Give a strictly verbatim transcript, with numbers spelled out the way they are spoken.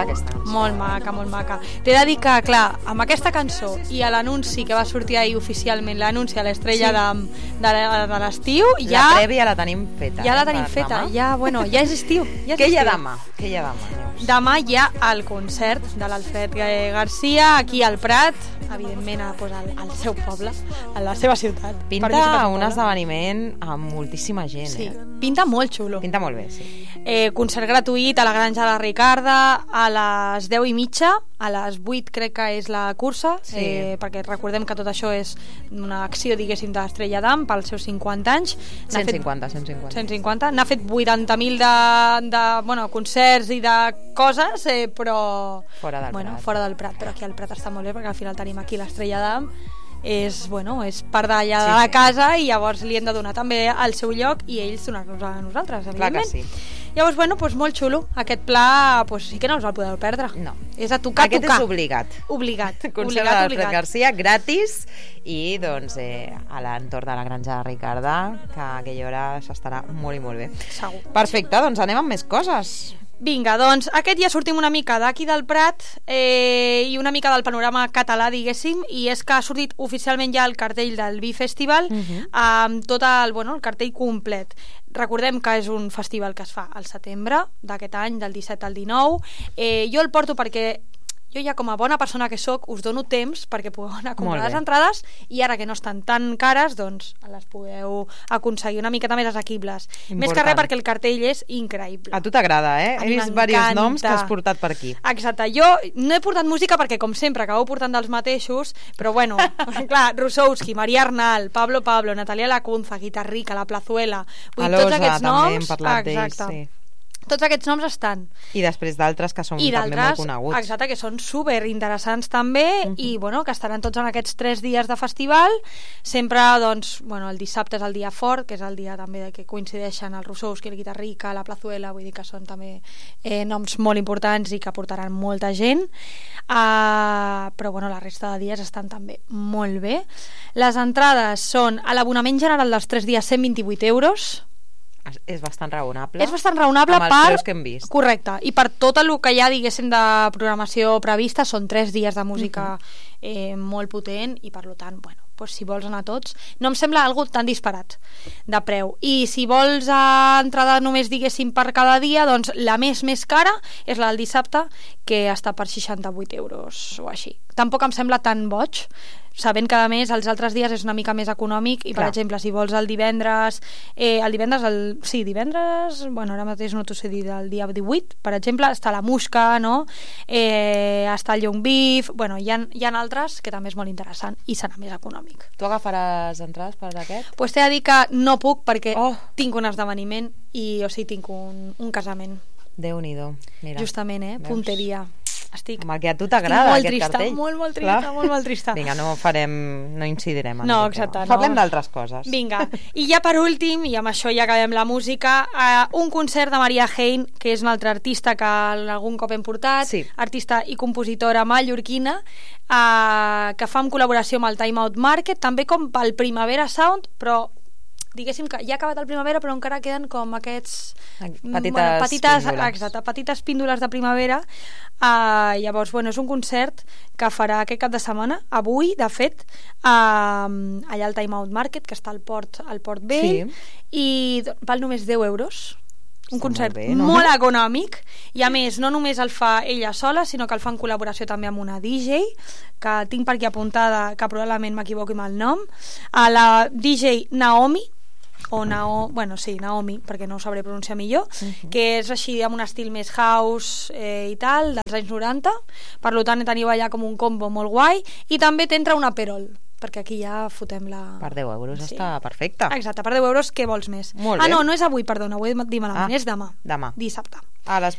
maca aquesta cançó. Molt maca, molt maca. T'he de dir que, clar, amb aquesta cançó i a l'anunci que va sortir ahir oficialment, l'anunci a l'Estrella sí. de, de, de l'estiu, ja... La prèvia la tenim feta. Ja eh, la tenim feta, demà. ja, bueno, ja és estiu. Ja és Què hi ha estiu. demà? Què hi ha demà? Neus? Demà hi ha el concert de l'Alfred Garcia aquí al Prat, evidentment pues, al, al seu poble, a la seva ciutat. Pinta un esdeveniment amb moltíssima gent. Sí, eh? pinta molt xulo. Pinta molt bé, sí. Eh, concert gratuït a la Granja de la Ricarda a les deu i mitja, a les vuit crec que és la cursa, sí. eh, perquè recordem que tot això és una acció, diguéssim, de l'Estrella d'Am pels seus cinquanta anys. cent cinquanta, cent cinquanta. cent cinquanta. N'ha fet vuitanta mil de, de bueno, concerts i de coses, eh, però fora del, bueno, Prat. fora del Prat, però aquí al Prat està molt bé perquè al final tenim aquí l'Estrella d'Am, és, bueno, és part d'allà sí, de la casa sí. i llavors li hem de donar també el seu lloc i ells donar-nos a nosaltres, evidentment. Clar que sí. Llavors, bueno, doncs molt xulo. Aquest pla pues, sí que no us el podeu perdre. No. És a tocar, Aquest tocar. és obligat. Obligat. Concert de l'Alfred Garcia, gratis, i doncs eh, a l'entorn de la Granja de Ricarda, que a aquella hora s'estarà molt i molt bé. Segur. Perfecte, doncs anem amb més coses. Vinga, doncs aquest ja sortim una mica d'aquí del Prat eh, i una mica del panorama català, diguéssim, i és que ha sortit oficialment ja el cartell del Vi Festival uh -huh. amb tot el, bueno, el cartell complet. Recordem que és un festival que es fa al setembre d'aquest any, del disset al dinou. Eh, jo el porto perquè jo ja com a bona persona que sóc us dono temps perquè pugueu anar a comprar les entrades i ara que no estan tan cares doncs les pugueu aconseguir una miqueta més assequibles. Important. Més que res perquè el cartell és increïble. A tu t'agrada, eh? He vist diversos noms que has portat per aquí. Exacte, jo no he portat música perquè com sempre acabo portant dels mateixos, però bueno, clar, Rusowski, Maria Arnal, Pablo Pablo, Natalia Lacunza, Guitarrica, La Plazuela, vull dir, tots aquests també noms, hem parlat exacte. d'ells, sí. Tots aquests noms estan. I després d'altres que són I també molt coneguts. Exacte, que són super interessants també uh -huh. i bueno, que estaran tots en aquests tres dies de festival. Sempre, doncs, bueno, el dissabte és el dia fort, que és el dia també que coincideixen el Rusowski, el Guitarrica, la Plazuela, vull dir que són també eh, noms molt importants i que portaran molta gent. Uh, però bueno, la resta de dies estan també molt bé. Les entrades són a l'abonament general dels tres dies cent vint-i-vuit euros. És bastant raonable. És bastant raonable amb els per... preus que hem vist. Correcte. I per tot el que hi ha, diguéssim, de programació prevista, són tres dies de música uh-huh. eh, molt potent i, per tant, bueno, pues, si vols anar tots, no em sembla algo tan disparat de preu. I si vols eh, entrada només, diguéssim, per cada dia, doncs la més més cara és la del dissabte, que està per seixanta-vuit euros o així. Tampoc em sembla tan boig, sabent que a més els altres dies és una mica més econòmic i, per Clar. exemple, si vols el divendres eh, el divendres, el, sí, divendres bueno, ara mateix no t'ho sé dir, del dia divuit per exemple, està la Musca, no? Eh, està el Young Beef, bueno, hi ha, hi ha altres que també és molt interessant i serà més econòmic. Tu agafaràs entrades per aquest? Doncs pues t'he de dir que no puc perquè oh. tinc un esdeveniment i, o sigui, tinc un, un casament. Déu-n'hi-do, mira. Justament, eh? Veus? Punteria. Estic, amb el que a tu t'agrada aquest trista, cartell. Molt, molt trista, Clar. molt, molt trista. Vinga, no farem, no incidirem en no, exacte, no. Parlem d'altres coses. Vinga, i ja per últim, i amb això ja acabem la música, uh, un concert de Maria Hein, que és una altra artista que algun cop hem portat, sí. artista i compositora mallorquina, uh, que fa en col·laboració amb el Time Out Market, també com pel Primavera Sound, però diguéssim que ja ha acabat el primavera però encara queden com aquests petites, bueno, petites, píndoles. Exacte, petites píndoles de primavera. Uh, llavors, bueno, és un concert que farà aquest cap de setmana, avui, de fet, uh, allà al Time Out Market, que està al Port, al Port Vell, sí. i val només deu euros. Un està concert molt, bé, no? molt econòmic, i a més no només el fa ella sola, sinó que el fa en col·laboració també amb una D J, que tinc per aquí apuntada, que probablement m'equivoqui amb el nom, a la D J Naomi, o Nao, bueno, sí, Naomi, perquè no ho sabré pronunciar millor, uh-huh. que és així amb un estil més house eh, i tal, dels anys noranta, per tant teniu allà com un combo molt guai, i també t'entra una perol, perquè aquí ja fotem la... Per deu euros sí. està perfecte. Exacte, per deu euros què vols més? Molt ah, bé. no, no és avui, perdona, ho he dit malament, ah, és demà. Demà. Dissabte. A les